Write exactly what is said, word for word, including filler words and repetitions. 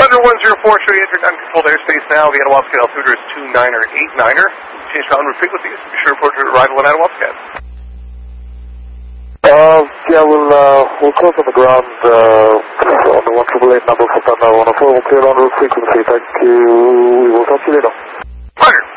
Thunder one zero four, show you entered uncontrolled airspace now. The Anawapscat altimeter is two niner eight niner. Change to en route frequencies. Be sure to report your arrival at Anawapscat. Uh, yeah, we'll, uh, we'll close on the ground, uh, on the one triple eight number for Thunder one oh four. We'll clear on route frequency. Thank you. We will talk to you later. Roger.